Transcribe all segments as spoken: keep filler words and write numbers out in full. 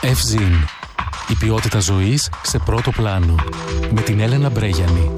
Ευζήν. Η ποιότητα ζωής σε πρώτο πλάνο. Με την Έλενα Μπρέγιανη.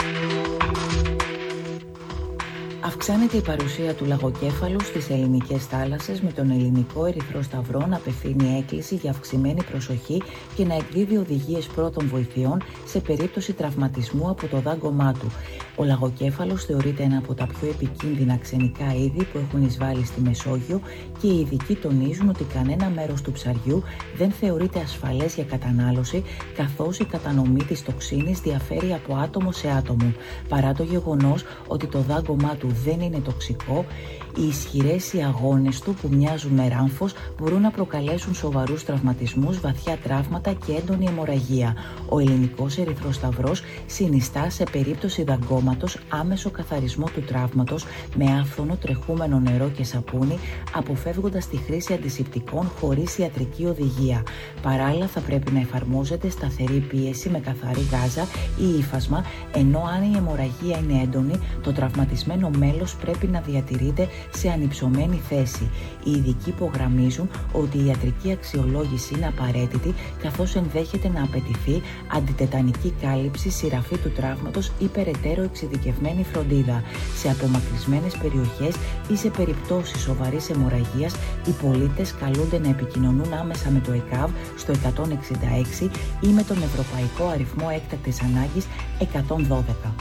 Αυξάνεται η παρουσία του λαγοκέφαλου στις ελληνικές θάλασσες, με τον Ελληνικό Ερυθρό Σταυρό να απευθύνει έκκληση για αυξημένη προσοχή και να εκδίδει οδηγίες πρώτων βοηθειών σε περίπτωση τραυματισμού από το δάγκωμά του. Ο λαγοκέφαλος θεωρείται ένα από τα πιο επικίνδυνα ξενικά είδη που έχουν εισβάλει στη Μεσόγειο και οι ειδικοί τονίζουν ότι κανένα μέρος του ψαριού δεν θεωρείται ασφαλές για κατανάλωση, καθώς η κατανομή της τοξίνης διαφέρει από άτομο σε άτομο. Παρά το γεγονός ότι το δάγκωμά του δεν είναι τοξικό, οι ισχυρές οι αγώνες του, που μοιάζουν με ράμφος, μπορούν να προκαλέσουν σοβαρούς τραυματισμούς, βαθιά τραύματα και έντονη αιμορραγία. Ο Ελληνικός Ερυθρός Σταυρός συνιστά σε περίπτωση δαγκώματος άμεσο καθαρισμό του τραύματος με άφθονο τρεχούμενο νερό και σαπούνι, αποφεύγοντας τη χρήση αντισηπτικών χωρίς ιατρική οδηγία. Παράλληλα, θα πρέπει να εφαρμόζεται σταθερή πίεση με καθαρή γάζα ή ύφασμα, ενώ αν η αιμορραγία είναι έντονη, το τραυματισμένο μέλος πρέπει να διατηρείται σε ανυψωμένη θέση. Οι ειδικοί υπογραμμίζουν ότι η ιατρική αξιολόγηση είναι απαραίτητη, καθώς ενδέχεται να απαιτηθεί αντιτετανική κάλυψη, σειραφή του τραύματος ή περαιτέρω εξειδικευμένη φροντίδα. Σε απομακρυσμένες περιοχές ή σε περιπτώσεις σοβαρής αιμορραγίας, οι πολίτες καλούνται να επικοινωνούν άμεσα με το ΕΚΑΒ στο εκατόν εξήντα έξι ή με τον Ευρωπαϊκό Αριθμό Έκτακτης Ανάγκης εκατόν δώδεκα.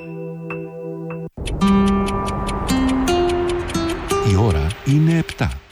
Η ώρα είναι επτά.